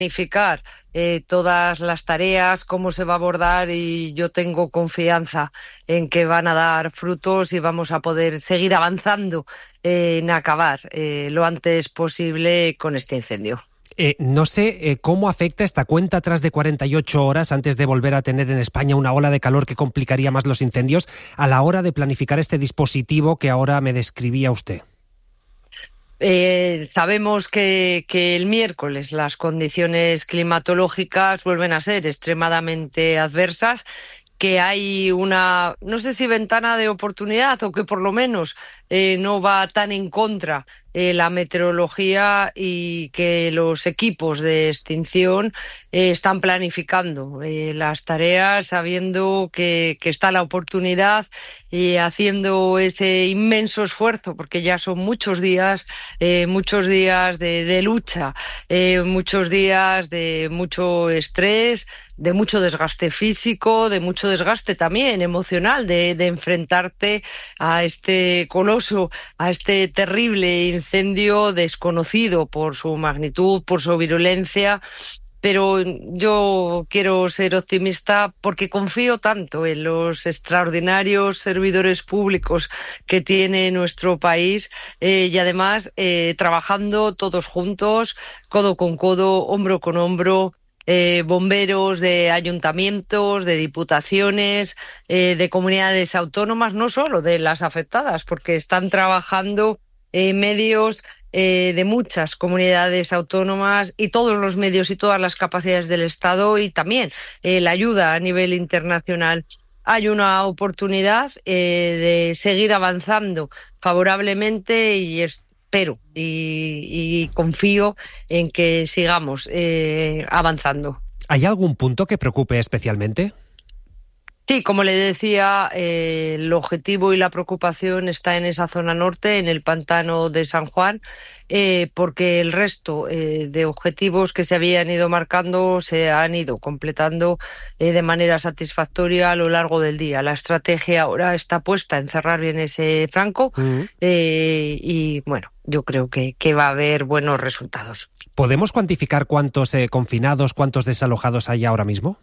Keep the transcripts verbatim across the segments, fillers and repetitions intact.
planificar eh, todas las tareas, cómo se va a abordar, y yo tengo confianza en que van a dar frutos y vamos a poder seguir avanzando eh, en acabar eh, lo antes posible con este incendio. Eh, no sé eh, cómo afecta esta cuenta atrás de cuarenta y ocho horas antes de volver a tener en España una ola de calor que complicaría más los incendios a la hora de planificar este dispositivo que ahora me describía usted. Eh, sabemos que, que el miércoles las condiciones climatológicas vuelven a ser extremadamente adversas, que hay una, no sé si ventana de oportunidad o que por lo menos eh, no va tan en contra eh, la meteorología, y que los equipos de extinción eh, están planificando eh, las tareas sabiendo que, que está la oportunidad y haciendo ese inmenso esfuerzo, porque ya son muchos días, eh, muchos días de, de lucha, eh, muchos días de mucho estrés, de mucho desgaste físico, de mucho desgaste también emocional, de, de enfrentarte a este coloso, a este terrible incendio desconocido por su magnitud, por su virulencia. Pero yo quiero ser optimista porque confío tanto en los extraordinarios servidores públicos que tiene nuestro país, eh, y además eh, trabajando todos juntos, codo con codo, hombro con hombro. Eh, bomberos de ayuntamientos, de diputaciones, eh, de comunidades autónomas, no solo de las afectadas, porque están trabajando eh, medios eh, de muchas comunidades autónomas y todos los medios y todas las capacidades del Estado, y también eh, la ayuda a nivel internacional. Hay una oportunidad eh, de seguir avanzando favorablemente, y es espero y, y confío en que sigamos eh, avanzando. ¿Hay algún punto que preocupe especialmente? Sí, como le decía, eh, el objetivo y la preocupación está en esa zona norte, en el pantano de San Juan, eh, porque el resto eh, de objetivos que se habían ido marcando se han ido completando eh, de manera satisfactoria a lo largo del día. La estrategia ahora está puesta en cerrar bien ese franco, Mm. eh, y bueno, yo creo que, que va a haber buenos resultados. ¿Podemos cuantificar cuántos eh, confinados, cuántos desalojados hay ahora mismo?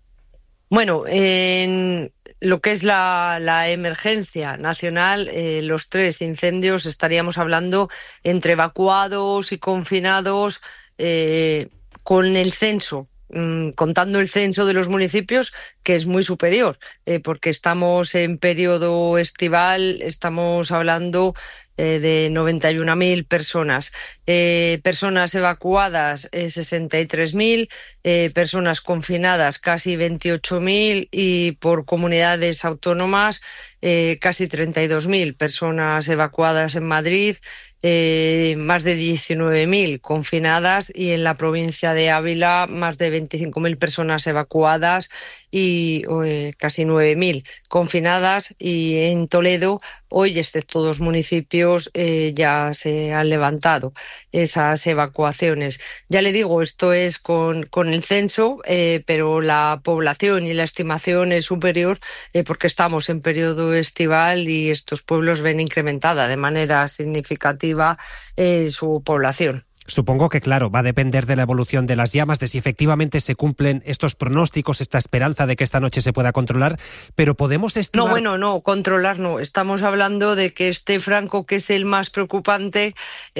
Bueno, en lo que es la, la emergencia nacional, eh, los tres incendios, estaríamos hablando entre evacuados y confinados, eh, con el censo, mmm, contando el censo de los municipios, que es muy superior, eh, porque estamos en periodo estival, estamos hablando eh, de noventa y una mil personas. Eh, personas evacuadas, eh, sesenta y tres mil, eh, personas confinadas, casi veintiocho mil, y por comunidades autónomas, eh, casi treinta y dos mil personas evacuadas en Madrid, eh, más de diecinueve mil confinadas, y en la provincia de Ávila más de veinticinco mil personas evacuadas y eh, casi nueve mil confinadas, y en Toledo hoy, excepto dos municipios, eh, ya se han levantado esas evacuaciones. Ya le digo, esto es con, con el censo, eh, pero la población y la estimación es superior, eh, porque estamos en periodo estival y estos pueblos ven incrementada de manera significativa eh, su población. Supongo que, claro, va a depender de la evolución de las llamas, de si efectivamente se cumplen estos pronósticos, esta esperanza de que esta noche se pueda controlar, pero podemos estimar... No, bueno, no, controlar no. Estamos hablando de que este franco, que es el más preocupante,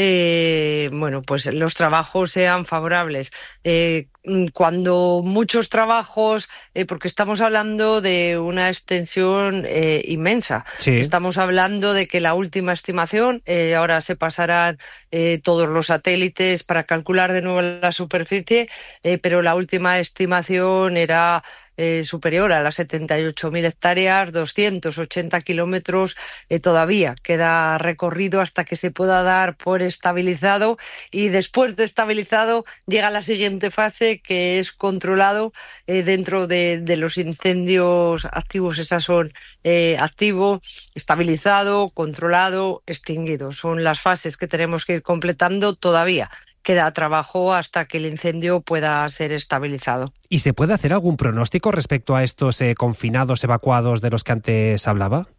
eh, bueno, pues los trabajos sean favorables. Eh, cuando muchos trabajos, eh, porque estamos hablando de una extensión eh, inmensa. Sí. Estamos hablando de que la última estimación, eh, ahora se pasarán eh, todos los satélites para calcular de nuevo la superficie, eh, pero la última estimación era Eh, superior a las setenta y ocho mil hectáreas, doscientos ochenta kilómetros, eh, todavía queda recorrido hasta que se pueda dar por estabilizado, y después de estabilizado llega la siguiente fase, que es controlado eh, dentro de, de los incendios activos. Esas son eh, activo, estabilizado, controlado, extinguido. Son las fases que tenemos que ir completando todavía. Queda trabajo hasta que el incendio pueda ser estabilizado. ¿Y se puede hacer algún pronóstico respecto a estos eh, confinados, evacuados de los que antes hablaba?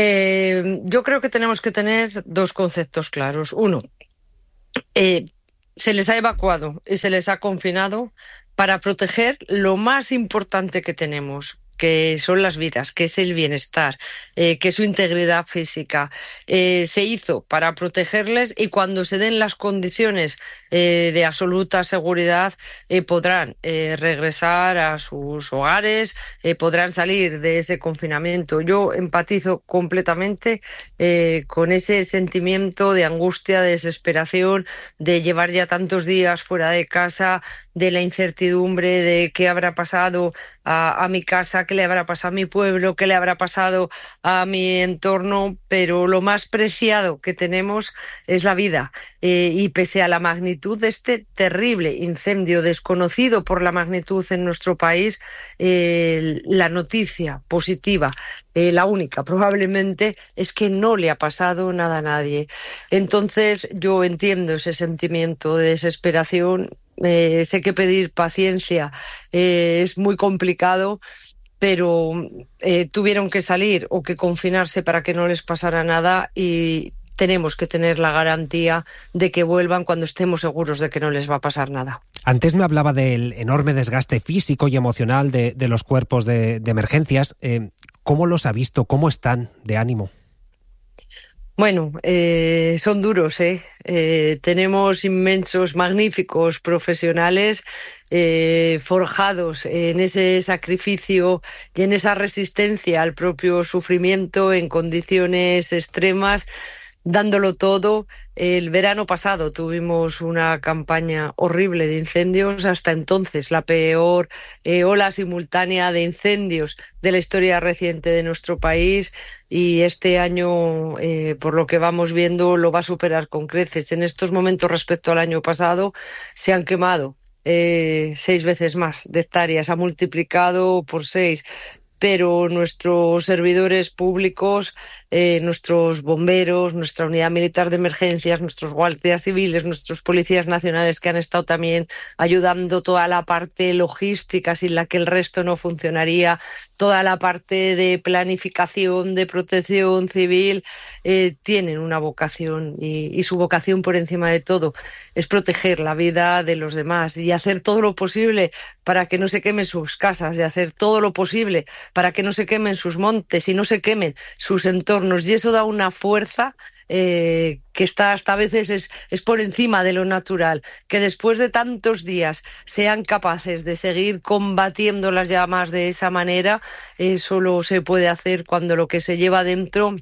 Eh, yo creo que tenemos que tener dos conceptos claros. Uno, eh, se les ha evacuado y se les ha confinado para proteger lo más importante que tenemos, que son las vidas, que es el bienestar, eh, que es su integridad física. Eh, se hizo para protegerles y cuando se den las condiciones eh, de absoluta seguridad eh, podrán eh, regresar a sus hogares, eh, podrán salir de ese confinamiento. Yo empatizo completamente eh, con ese sentimiento de angustia, de desesperación, de llevar ya tantos días fuera de casa, de la incertidumbre de qué habrá pasado a, a mi casa, qué le habrá pasado a mi pueblo, qué le habrá pasado a mi entorno, pero lo más preciado que tenemos es la vida. Eh, y pese a la magnitud de este terrible incendio, desconocido por la magnitud en nuestro país, eh, la noticia positiva, eh, la única probablemente, es que no le ha pasado nada a nadie. Entonces yo entiendo ese sentimiento de desesperación. Eh, sé que pedir paciencia eh, es muy complicado, pero eh, tuvieron que salir o que confinarse para que no les pasara nada y tenemos que tener la garantía de que vuelvan cuando estemos seguros de que no les va a pasar nada. Antes me hablaba del enorme desgaste físico y emocional de, de los cuerpos de, de emergencias. Eh, ¿Cómo los ha visto? ¿Cómo están de ánimo? Bueno, eh, son duros, ¿eh? Eh, tenemos inmensos, magníficos profesionales eh, forjados en ese sacrificio y en esa resistencia al propio sufrimiento en condiciones extremas, dándolo todo. El verano pasado tuvimos una campaña horrible de incendios, hasta entonces la peor eh, ola simultánea de incendios de la historia reciente de nuestro país, y este año, eh, por lo que vamos viendo, lo va a superar con creces. En estos momentos, respecto al año pasado, se han quemado eh, seis veces más de hectáreas, ha multiplicado por seis. Pero nuestros servidores públicos, eh, nuestros bomberos, nuestra unidad militar de emergencias, nuestros guardias civiles, nuestros policías nacionales que han estado también ayudando, toda la parte logística sin la que el resto no funcionaría, toda la parte de planificación, de protección civil, eh, tienen una vocación y, y su vocación por encima de todo es proteger la vida de los demás y hacer todo lo posible para que no se quemen sus casas, y hacer todo lo posible para que no se quemen sus montes y no se quemen sus entornos. Y eso da una fuerza eh, que está hasta a veces es, es por encima de lo natural. Que después de tantos días sean capaces de seguir combatiendo las llamas de esa manera, eh, solo se puede hacer cuando lo que se lleva dentro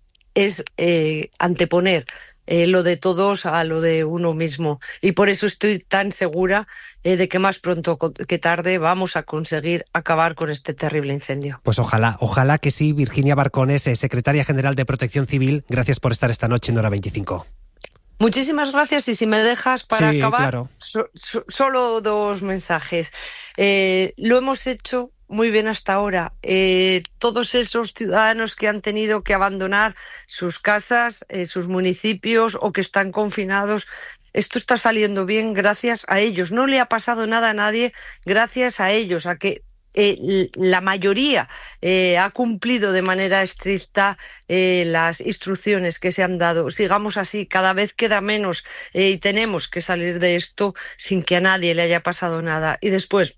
es eh, anteponer Eh, lo de todos a lo de uno mismo. Y por eso estoy tan segura eh, de que más pronto que tarde vamos a conseguir acabar con este terrible incendio. Pues ojalá, ojalá que sí. Virginia Barcones, secretaria general de Protección Civil, gracias por estar esta noche en Hora veinticinco. Muchísimas gracias, y si me dejas para sí, acabar, claro. so, so, solo dos mensajes. Eh, lo hemos hecho muy bien hasta ahora. Eh, todos esos ciudadanos que han tenido que abandonar sus casas, eh, sus municipios o que están confinados, esto está saliendo bien gracias a ellos. No le ha pasado nada a nadie gracias a ellos, a que Eh, la mayoría eh, ha cumplido de manera estricta eh, las instrucciones que se han dado. Sigamos así, cada vez queda menos eh, y tenemos que salir de esto sin que a nadie le haya pasado nada. Y después,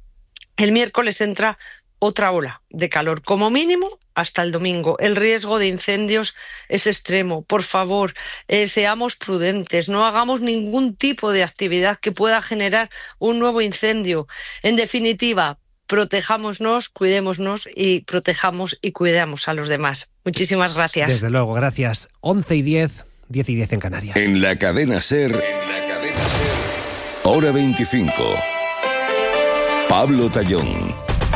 el miércoles entra otra ola de calor, como mínimo hasta el domingo. El riesgo de incendios es extremo. Por favor, eh, seamos prudentes, no hagamos ningún tipo de actividad que pueda generar un nuevo incendio. En definitiva, protejámonos, cuidémonos y protejamos y cuidemos a los demás. Muchísimas gracias. Desde luego, gracias. once y diez, diez y diez en Canarias. En la cadena SER, en la cadena SER, Hora veinticinco. Pablo Tallón.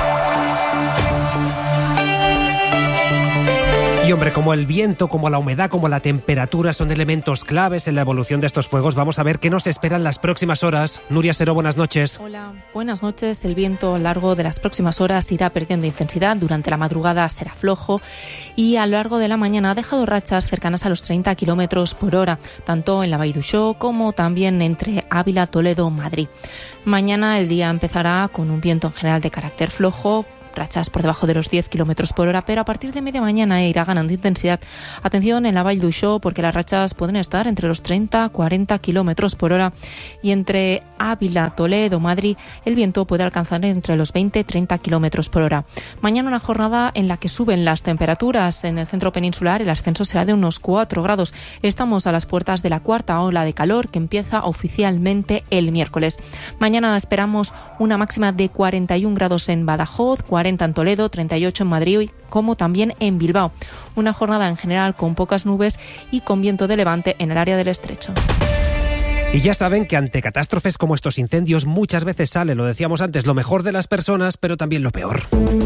Y hombre, como el viento, como la humedad, como la temperatura son elementos claves en la evolución de estos fuegos, vamos a ver qué nos esperan las próximas horas. Nuria Seró, buenas noches. Hola, buenas noches. El viento a lo largo de las próximas horas irá perdiendo intensidad. Durante la madrugada será flojo y a lo largo de la mañana ha dejado rachas cercanas a los treinta kilómetros por hora, tanto en la Vall d'Uixó como también entre Ávila, Toledo, Madrid. Mañana el día empezará con un viento en general de carácter flojo, rachas por debajo de los diez kilómetros por hora, pero a partir de media mañana irá ganando intensidad. Atención en la Vall d'Uixó, porque las rachas pueden estar entre los treinta a cuarenta kilómetros por hora, y entre Ávila, Toledo, Madrid, el viento puede alcanzar entre los veinte a treinta kilómetros por hora. Mañana una jornada en la que suben las temperaturas. En el centro peninsular el ascenso será de unos cuatro grados. Estamos a las puertas de la cuarta ola de calor, que empieza oficialmente el miércoles. Mañana esperamos una máxima de cuarenta y un grados en Badajoz, cuarenta en Toledo, treinta y ocho en Madrid, como también en Bilbao. Una jornada en general con pocas nubes y con viento de levante en el área del estrecho. Y ya saben que ante catástrofes como estos incendios muchas veces sale, lo decíamos antes, lo mejor de las personas, pero también lo peor.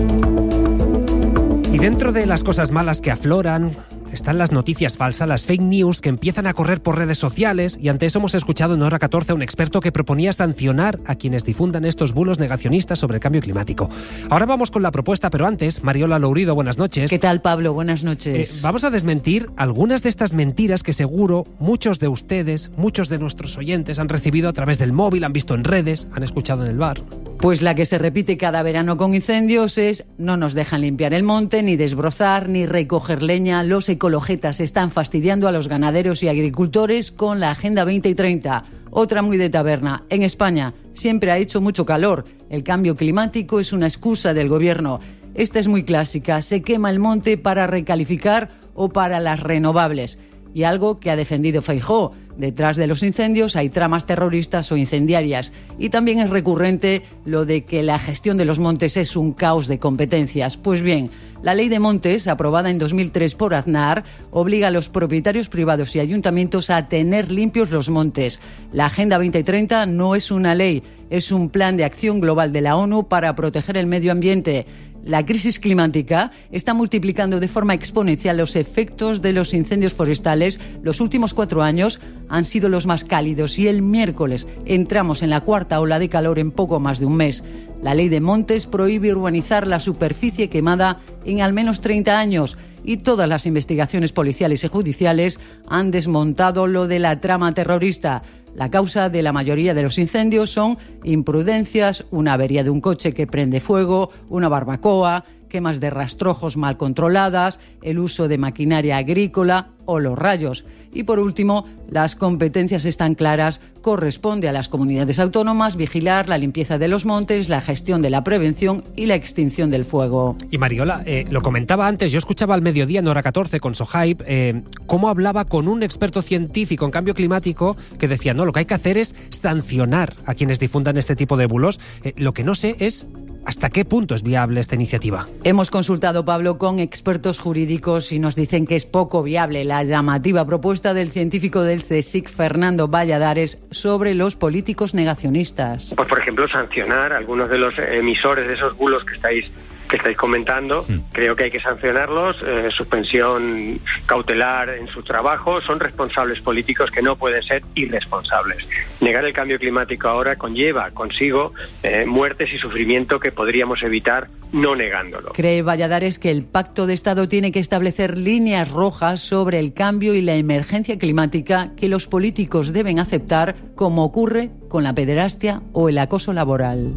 Y dentro de las cosas malas que afloran están las noticias falsas, las fake news que empiezan a correr por redes sociales, y ante eso hemos escuchado en Hora catorce a un experto que proponía sancionar a quienes difundan estos bulos negacionistas sobre el cambio climático. Ahora vamos con la propuesta, pero antes, Mariola Lourido, buenas noches. ¿Qué tal, Pablo? Buenas noches. Eh, vamos a desmentir algunas de estas mentiras que seguro muchos de ustedes, muchos de nuestros oyentes han recibido a través del móvil, han visto en redes, han escuchado en el bar. Pues la que se repite cada verano con incendios es: no nos dejan limpiar el monte, ni desbrozar, ni recoger leña. Los ecologetas están fastidiando a los ganaderos y agricultores con la Agenda veinte treinta. Otra muy de taberna. En España siempre ha hecho mucho calor. El cambio climático es una excusa del gobierno. Esta es muy clásica. Se quema el monte para recalificar o para las renovables. Y algo que ha defendido Feijóo: detrás de los incendios hay tramas terroristas o incendiarias. Y también es recurrente lo de que la gestión de los montes es un caos de competencias. Pues bien, la Ley de Montes, aprobada en dos mil tres por Aznar, obliga a los propietarios privados y ayuntamientos a tener limpios los montes. La Agenda veinte treinta no es una ley, es un plan de acción global de la ONU para proteger el medio ambiente. La crisis climática está multiplicando de forma exponencial los efectos de los incendios forestales. Los últimos cuatro años han sido los más cálidos y el miércoles entramos en la cuarta ola de calor en poco más de un mes. La Ley de Montes prohíbe urbanizar la superficie quemada en al menos treinta años, y todas las investigaciones policiales y judiciales han desmontado lo de la trama terrorista. La causa de la mayoría de los incendios son imprudencias, una avería de un coche que prende fuego, una barbacoa, quemas de rastrojos mal controladas, el uso de maquinaria agrícola o los rayos. Y por último, las competencias están claras. Corresponde a las comunidades autónomas vigilar la limpieza de los montes, la gestión de la prevención y la extinción del fuego. Y Mariola, eh, lo comentaba antes, yo escuchaba al mediodía en Hora catorce con Sohaib, eh, cómo hablaba con un experto científico en cambio climático que decía, no, lo que hay que hacer es sancionar a quienes difundan este tipo de bulos. Eh, lo que no sé es ¿hasta qué punto es viable esta iniciativa? Hemos consultado, Pablo, con expertos jurídicos y nos dicen que es poco viable la llamativa propuesta del científico del CSIC, Fernando Valladares, sobre los políticos negacionistas. Pues, por ejemplo, sancionar a algunos de los emisores de esos bulos que estáis que estáis comentando. Sí. Creo que hay que sancionarlos, eh, suspensión cautelar en su trabajo. Son responsables políticos que no pueden ser irresponsables. Negar el cambio climático ahora conlleva consigo eh, muertes y sufrimiento que podríamos evitar no negándolo. Cree Valladares que el Pacto de Estado tiene que establecer líneas rojas sobre el cambio y la emergencia climática que los políticos deben aceptar, como ocurre con la pederastia o el acoso laboral.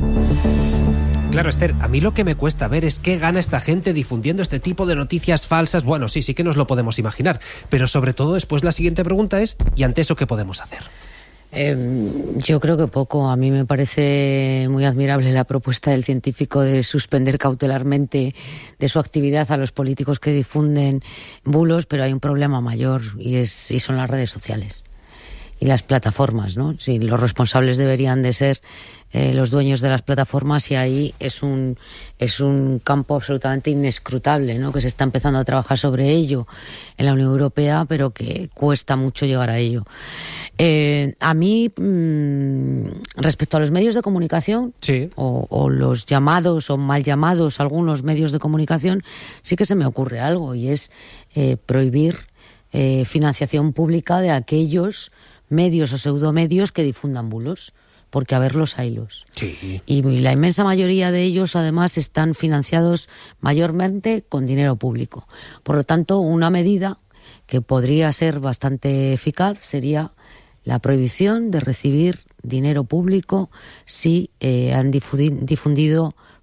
Claro, Esther, a mí lo que me cuesta ver es qué gana esta gente difundiendo este tipo de noticias falsas. Bueno, sí, sí que nos lo podemos imaginar, pero sobre todo después la siguiente pregunta es, ¿y ante eso qué podemos hacer? Eh, yo creo que poco. A mí me parece muy admirable la propuesta del científico de suspender cautelarmente de su actividad a los políticos que difunden bulos, pero hay un problema mayor y, es, y son las redes sociales y las plataformas, ¿no? Sí, los responsables deberían de ser eh, los dueños de las plataformas, y ahí es un es un campo absolutamente inescrutable, ¿no? Que se está empezando a trabajar sobre ello en la Unión Europea, pero que cuesta mucho llegar a ello. Eh, a mí, mmm, respecto a los medios de comunicación, sí. o, o los llamados o mal llamados algunos medios de comunicación, sí que se me ocurre algo, y es eh, prohibir eh, financiación pública de aquellos medios o pseudomedios que difundan bulos, porque a ver los haylos. Sí. Y la inmensa mayoría de ellos, además, están financiados mayormente con dinero público. Por lo tanto, una medida que podría ser bastante eficaz sería la prohibición de recibir dinero público si eh, han difundido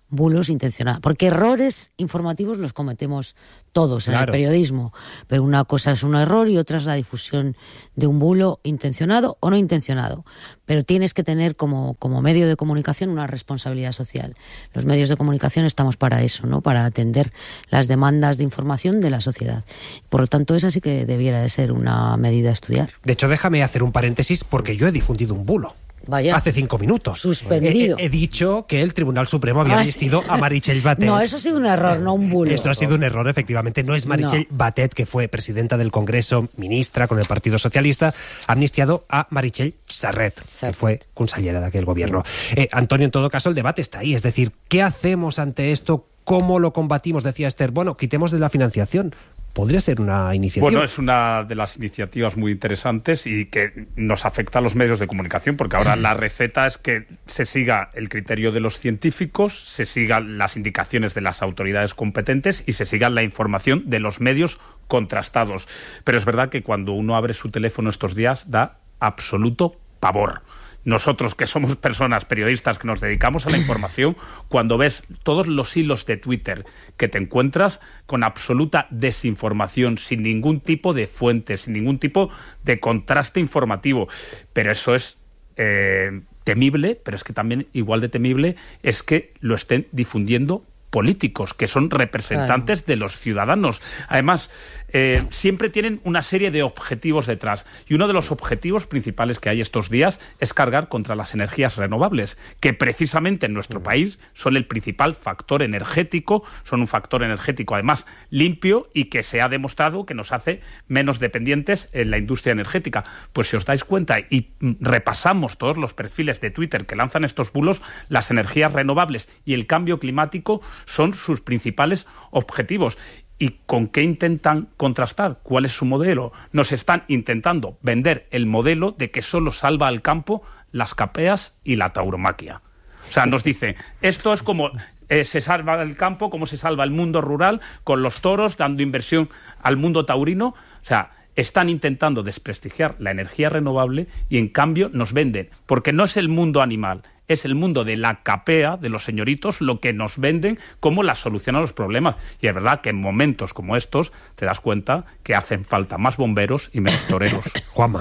bulos intencionados. Porque errores informativos los cometemos todos en claro. el periodismo, pero una cosa es un error y otra es la difusión de un bulo intencionado o no intencionado. Pero tienes que tener como, como medio de comunicación una responsabilidad social. Los medios de comunicación estamos para eso, ¿no? Para atender las demandas de información de la sociedad. Por lo tanto, esa sí que debiera de ser una medida a estudiar. De hecho, déjame hacer un paréntesis porque yo he difundido un bulo. Vaya. Hace cinco minutos. Suspendido. He, he dicho que el Tribunal Supremo había asistido a Meritxell Batet. No, eso ha sido un error, no un bulo. Eso ha sido un error, efectivamente. No es Meritxell no. Batet, que fue presidenta del Congreso, ministra con el Partido Socialista, ha amnistiado a Meritxell Serret, Serret. que fue consellera de aquel gobierno. Eh, Antonio, en todo caso, el debate está ahí. Es decir, ¿qué hacemos ante esto? ¿Cómo lo combatimos? Decía Esther, bueno, quitemos de la financiación. Podría ser una iniciativa. Bueno, es una de las iniciativas muy interesantes y que nos afecta a los medios de comunicación, porque ahora la receta es que se siga el criterio de los científicos, se sigan las indicaciones de las autoridades competentes y se siga la información de los medios contrastados. Pero es verdad que cuando uno abre su teléfono estos días da absoluto pavor. Nosotros, que somos personas, periodistas, que nos dedicamos a la información, cuando ves todos los hilos de Twitter que te encuentras con absoluta desinformación, sin ningún tipo de fuente, sin ningún tipo de contraste informativo. Pero eso es eh, temible, pero es que también igual de temible es que lo estén difundiendo políticos, que son representantes claro. de los ciudadanos. Además, eh, siempre tienen una serie de objetivos detrás. Y uno de los objetivos principales que hay estos días es cargar contra las energías renovables, que precisamente en nuestro país son el principal factor energético, son un factor energético además limpio y que se ha demostrado que nos hace menos dependientes en la industria energética. Pues si os dais cuenta y repasamos todos los perfiles de Twitter que lanzan estos bulos, las energías renovables y el cambio climático son sus principales objetivos. ¿Y con qué intentan contrastar? ¿Cuál es su modelo? Nos están intentando vender el modelo de que solo salva al campo las capeas y la tauromaquia. O sea, nos dicen, esto es como eh, se salva el campo, como se salva el mundo rural, con los toros, dando inversión al mundo taurino. O sea, están intentando desprestigiar la energía renovable y en cambio nos venden, porque no es el mundo animal, es el mundo de la capea, de los señoritos, lo que nos venden como la solución a los problemas. Y es verdad que en momentos como estos te das cuenta que hacen falta más bomberos y menos toreros. Juanma.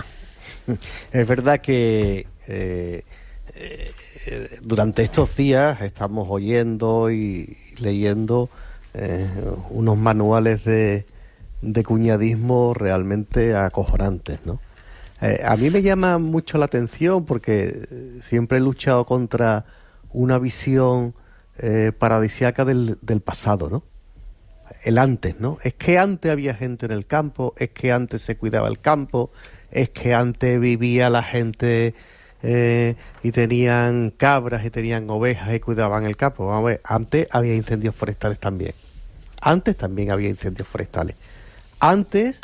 Es verdad que eh, eh, durante estos días estamos oyendo y leyendo eh, unos manuales de, de cuñadismo realmente acojonantes, ¿no? Eh, a mí me llama mucho la atención porque siempre he luchado contra una visión eh, paradisíaca del, del pasado, ¿no? El antes, ¿no? Es que antes había gente en el campo, es que antes se cuidaba el campo, es que antes vivía la gente eh, y tenían cabras y tenían ovejas y cuidaban el campo. Vamos a ver, antes había incendios forestales también. Antes también había incendios forestales. Antes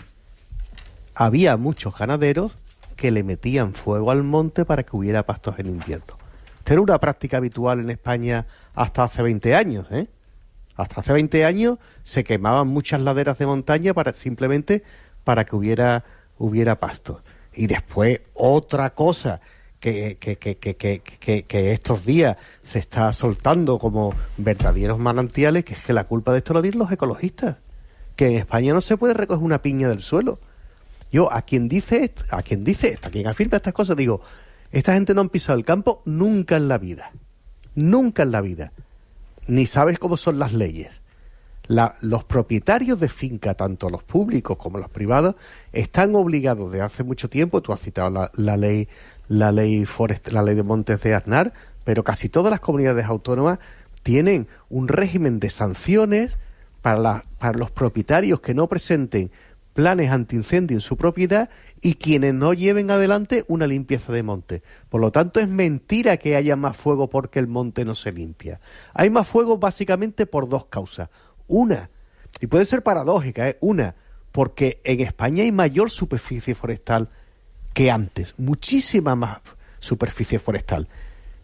había muchos ganaderos que le metían fuego al monte para que hubiera pastos en invierno. Esta era una práctica habitual en España hasta hace veinte años, ¿eh? Hasta hace veinte años se quemaban muchas laderas de montaña para simplemente para que hubiera hubiera pastos. Y después otra cosa que, que, que, que, que, que, que estos días se está soltando como verdaderos manantiales, que es que la culpa de esto lo tienen los ecologistas, que en España no se puede recoger una piña del suelo. Yo, a quien dice esto, a quien dice esto, a quien afirma estas cosas, digo, esta gente no han pisado el campo nunca en la vida. Nunca en la vida. Ni sabes cómo son las leyes. La, los propietarios de finca, tanto los públicos como los privados, están obligados desde hace mucho tiempo, tú has citado la, la ley, la ley forest, la ley de montes de Aznar, pero casi todas las comunidades autónomas tienen un régimen de sanciones para, la, para los propietarios que no presenten planes antiincendio en su propiedad y quienes no lleven adelante una limpieza de monte. Por lo tanto, es mentira que haya más fuego porque el monte no se limpia. Hay más fuego básicamente por dos causas. Una, y puede ser paradójica, ¿eh? Una, porque en España hay mayor superficie forestal que antes, muchísima más superficie forestal.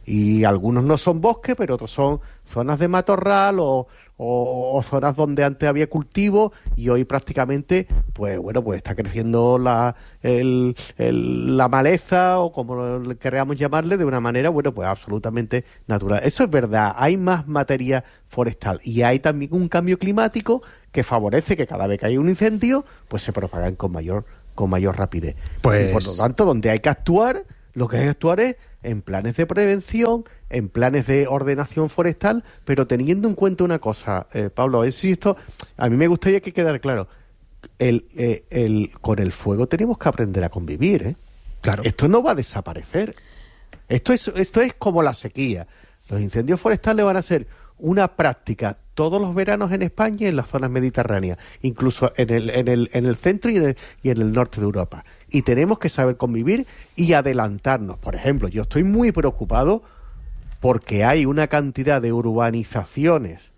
Y algunos no son bosques, pero otros son zonas de matorral o, o, o zonas donde antes había cultivo y hoy prácticamente, pues bueno, pues está creciendo la, el, el, la maleza o como queramos llamarle, de una manera, bueno, pues absolutamente natural. Eso es verdad, hay más materia forestal y hay también un cambio climático que favorece que cada vez que hay un incendio, pues se propagan con mayor, con mayor rapidez. Pues... Y por lo tanto, donde hay que actuar, lo que hay que actuar es en planes de prevención, en planes de ordenación forestal, pero teniendo en cuenta una cosa, eh, Pablo, es si esto, a mí me gustaría que quedara claro, el, eh, el, con el fuego tenemos que aprender a convivir, ¿eh? Claro. Esto no va a desaparecer. Esto es, esto es como la sequía. Los incendios forestales van a ser una práctica todos los veranos en España y en las zonas mediterráneas, incluso en el, en el, en el centro y en el, y en el norte de Europa. Y tenemos que saber convivir y adelantarnos. Por ejemplo, yo estoy muy preocupado porque hay una cantidad de urbanizaciones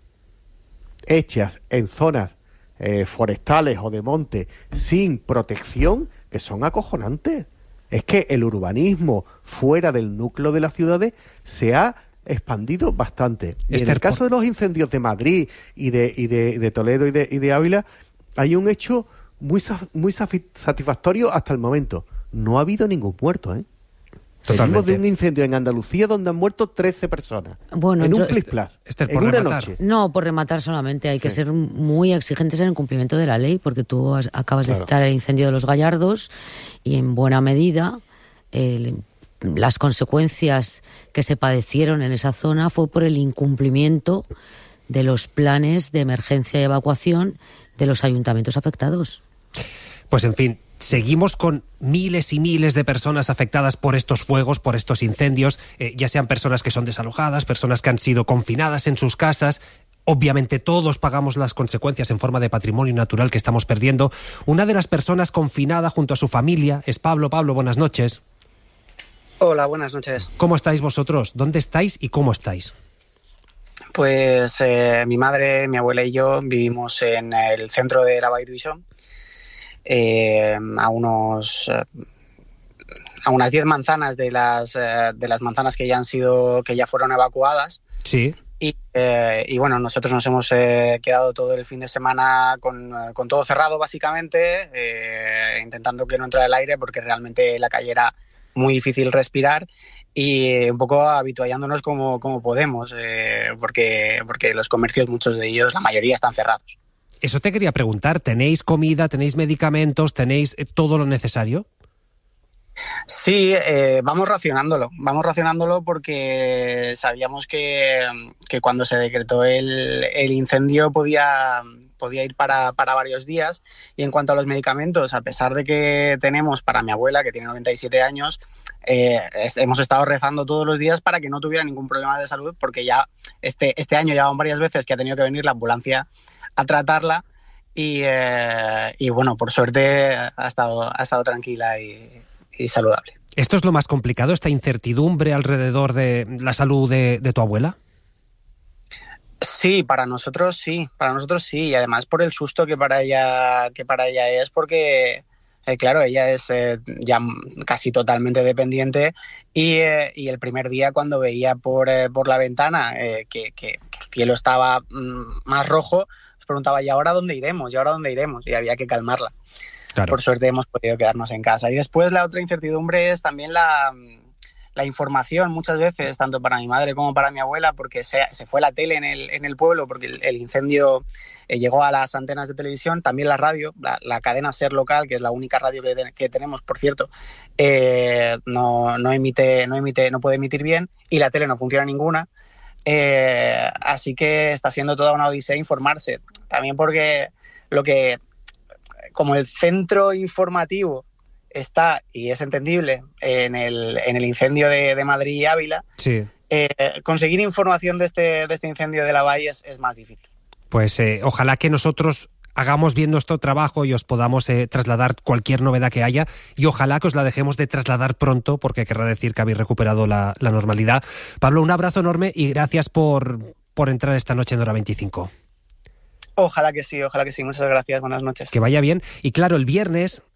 hechas en zonas eh, forestales o de monte sin protección que son acojonantes. Es que el urbanismo fuera del núcleo de las ciudades se ha expandido bastante. Y Esther, en el caso de los incendios de Madrid y de, y de, de Toledo y de, y de Ávila, hay un hecho muy, muy satisfactorio hasta el momento. No ha habido ningún muerto, ¿eh? Venimos de un incendio en Andalucía donde han muerto trece personas. Bueno, en un yo, plis-plas, Esther, en por una rematar. noche. No, por rematar solamente. Hay sí. que ser muy exigentes en el cumplimiento de la ley, porque tú has, acabas claro. de citar el incendio de los Gallardos y en buena medida el las consecuencias que se padecieron en esa zona fue por el incumplimiento de los planes de emergencia y evacuación de los ayuntamientos afectados. Pues en fin, seguimos con miles y miles de personas afectadas por estos fuegos, por estos incendios, eh, ya sean personas que son desalojadas, personas que han sido confinadas en sus casas. Obviamente todos pagamos las consecuencias en forma de patrimonio natural que estamos perdiendo. Una de las personas confinada junto a su familia es Pablo. Pablo, buenas noches. Hola, buenas noches. ¿Cómo estáis vosotros? ¿Dónde estáis y cómo estáis? Pues eh, mi madre, mi abuela y yo vivimos en el centro de la Vall d'Uixó, eh, a unos eh, a unas diez manzanas de las eh, de las manzanas que ya han sido que ya fueron evacuadas. Sí. Y, eh, y bueno, nosotros nos hemos eh, quedado todo el fin de semana con, con todo cerrado básicamente, eh, intentando que no entrara el aire porque realmente la calle era muy difícil respirar y un poco habituallándonos como, como podemos, eh, porque, porque los comercios, muchos de ellos, la mayoría están cerrados. Eso te quería preguntar, ¿tenéis comida, tenéis medicamentos, tenéis todo lo necesario? Sí, eh, vamos racionándolo, vamos racionándolo porque sabíamos que, que cuando se decretó el, el incendio podía... podía ir para, para varios días. Y en cuanto a los medicamentos, a pesar de que tenemos para mi abuela, que tiene noventa y siete años, eh, es, hemos estado rezando todos los días para que no tuviera ningún problema de salud, porque ya este, este año ya van varias veces que ha tenido que venir la ambulancia a tratarla y, eh, y bueno, por suerte ha estado, ha estado tranquila y, y saludable. ¿Esto es lo más complicado, esta incertidumbre alrededor de la salud de, de tu abuela? Sí, para nosotros sí, para nosotros sí, y además por el susto que para ella que para ella es, porque eh, claro, ella es eh, ya casi totalmente dependiente y, eh, y el primer día cuando veía por eh, por la ventana eh, que, que, que el cielo estaba mm, más rojo, se preguntaba, ¿y ahora dónde iremos? ¿Y ahora dónde iremos? Y había que calmarla. Claro. Por suerte hemos podido quedarnos en casa. Y después la otra incertidumbre es también la la información muchas veces, tanto para mi madre como para mi abuela, porque se, se fue la tele en el, en el pueblo, porque el, el incendio eh, llegó a las antenas de televisión, también la radio, la, la cadena SER local, que es la única radio que, que tenemos, por cierto, eh, no, no emite, no emite, no puede emitir bien, y la tele no funciona ninguna, eh, así que está siendo toda una odisea informarse, también porque lo que, como el centro informativo está, y es entendible, en el, en el incendio de, de Madrid y Ávila, sí. eh, conseguir información de este, de este incendio de la Vall es, es más difícil. Pues eh, ojalá que nosotros hagamos bien nuestro trabajo y os podamos eh, trasladar cualquier novedad que haya, y ojalá que os la dejemos de trasladar pronto, porque querrá decir que habéis recuperado la, la normalidad. Pablo, un abrazo enorme y gracias por, por entrar esta noche en Hora veinticinco. Ojalá que sí, ojalá que sí. Muchas gracias, buenas noches. Que vaya bien. Y claro, el viernes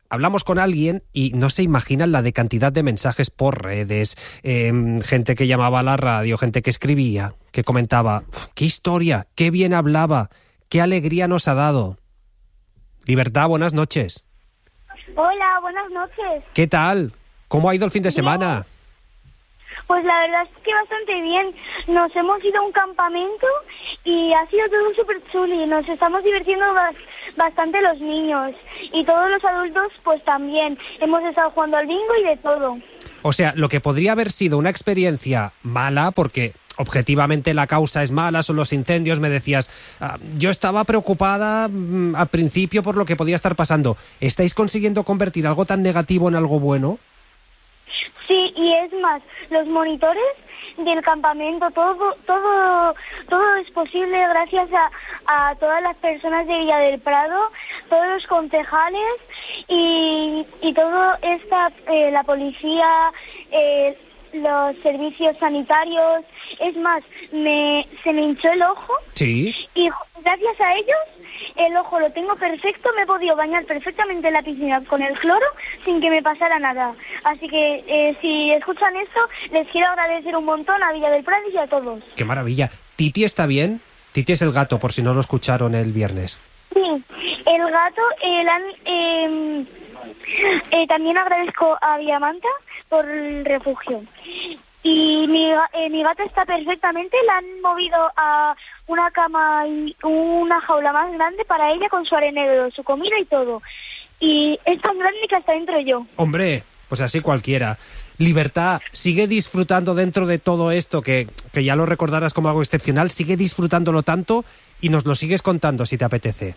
hablamos con alguien y no se imaginan la de cantidad de mensajes por redes, eh, gente que llamaba a la radio, gente que escribía, que comentaba, ¡qué historia! ¡Qué bien hablaba! ¡Qué alegría nos ha dado! Libertad, buenas noches. Hola, buenas noches. ¿Qué tal? ¿Cómo ha ido el fin de semana? Pues la verdad es que bastante bien. Nos hemos ido a un campamento y ha sido todo súper chulo y nos estamos divirtiendo bastante los niños. Y todos los adultos pues también. Hemos estado jugando al bingo y de todo. O sea, lo que podría haber sido una experiencia mala, porque objetivamente la causa es mala, son los incendios, me decías, ah, yo estaba preocupada mmm, al principio por lo que podía estar pasando. ¿Estáis consiguiendo convertir algo tan negativo en algo bueno? Sí, y es más, los monitores del campamento, todo todo todo es posible gracias a, a todas las personas de Villa del Prado, todos los concejales y, y todo esta, eh, la policía, eh, los servicios sanitarios. Es más, me se me hinchó el ojo. Sí. Y gracias a ellos el ojo lo tengo perfecto, me he podido bañar perfectamente en la piscina con el cloro sin que me pasara nada. Así que eh, si escuchan esto, les quiero agradecer un montón a Villa del Prado y a todos. ¡Qué maravilla! ¿Titi está bien? Titi es el gato, por si no lo escucharon el viernes. Sí, el gato, el, eh, eh, también agradezco a Villamanta por el refugio. Y mi, eh, mi gata está perfectamente, la han movido a una cama y una jaula más grande para ella con su arenero, su comida y todo. Y es tan grande que hasta entro yo. Hombre, pues así cualquiera. Libertad, sigue disfrutando dentro de todo esto, que, que ya lo recordarás como algo excepcional, sigue disfrutándolo tanto y nos lo sigues contando si te apetece.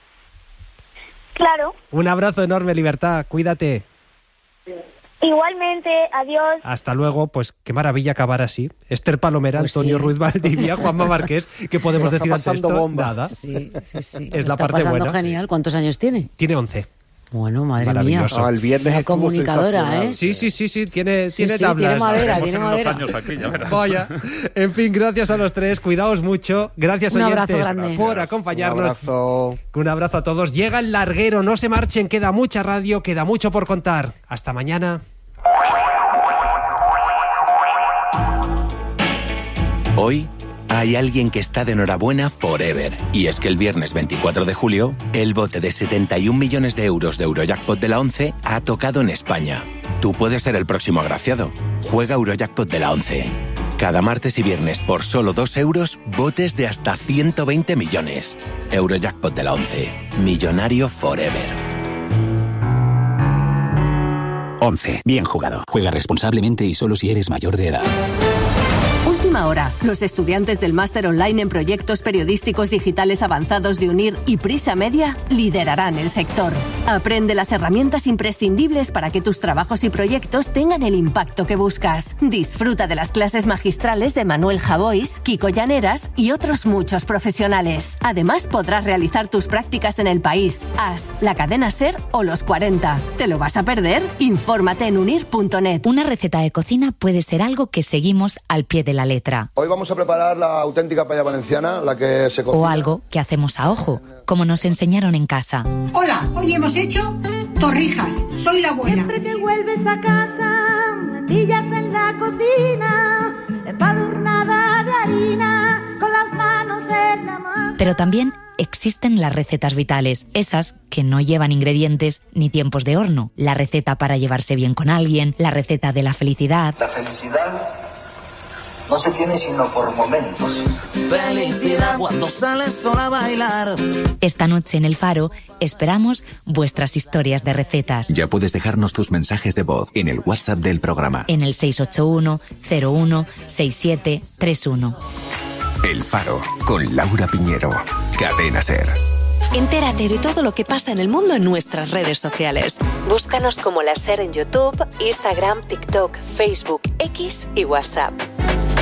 Claro. Un abrazo enorme, Libertad, cuídate. Igualmente, adiós. Hasta luego, pues qué maravilla acabar así. Esther Palomera, pues Antonio sí. Ruiz Valdivia, Juanma Márquez, ¿qué podemos decir ante esto? Bomba. Nada. Sí, sí, sí. Es Está la parte buena. Genial. ¿Cuántos años tiene? Tiene once. Bueno, madre mía. Ah, el viernes la comunicadora, ¿eh? Sí, sí, sí, sí, tiene, sí, tiene sí, tablas. Tiene madera, tiene madera. Años aquí, ya verás. Vaya. En fin, gracias a los tres, cuidaos mucho. Gracias, Un oyentes, abrazo grande. por acompañarnos. Un abrazo. Un abrazo a todos. Llega el larguero, no se marchen, queda mucha radio, queda mucho por contar. Hasta mañana. Hoy hay alguien que está de enhorabuena forever. Y es que el viernes veinticuatro de julio, el bote de setenta y un millones de euros de Eurojackpot de la ONCE ha tocado en España. Tú puedes ser el próximo agraciado. Juega Eurojackpot de la ONCE. Cada martes y viernes por solo dos euros, botes de hasta ciento veinte millones. Eurojackpot de la ONCE. Millonario forever. ONCE. Bien jugado. Juega responsablemente y solo si eres mayor de edad. Última hora. Los estudiantes del máster online en proyectos periodísticos digitales avanzados de UNIR y Prisa Media liderarán el sector. Aprende las herramientas imprescindibles para que tus trabajos y proyectos tengan el impacto que buscas. Disfruta de las clases magistrales de Manuel Javois, Kiko Llaneras y otros muchos profesionales. Además, podrás realizar tus prácticas en El País, As, La Cadena SER o Los cuarenta. ¿Te lo vas a perder? Infórmate en unir punto net. Una receta de cocina puede ser algo que seguimos al pie de la letra. Hoy vamos a preparar la auténtica paella valenciana, la que se cocina. O algo que hacemos a ojo, como nos enseñaron en casa. Hola, hoy hemos hecho torrijas. Soy la abuela. Siempre que vuelves a casa, me pillas en la cocina, empadurnada de harina, con las manos en la masa. Pero también existen las recetas vitales, esas que no llevan ingredientes ni tiempos de horno. La receta para llevarse bien con alguien, la receta de la felicidad. La felicidad no se tiene sino por momentos. Felicidad cuando sales sola a bailar. Esta noche en El Faro esperamos vuestras historias de recetas. Ya puedes dejarnos tus mensajes de voz en el WhatsApp del programa. En el seis ocho uno cero uno seis siete tres uno. El Faro, con Laura Piñero. Cadena SER. Entérate de todo lo que pasa en el mundo en nuestras redes sociales. Búscanos como La SER en YouTube, Instagram, TikTok, Facebook, X y WhatsApp.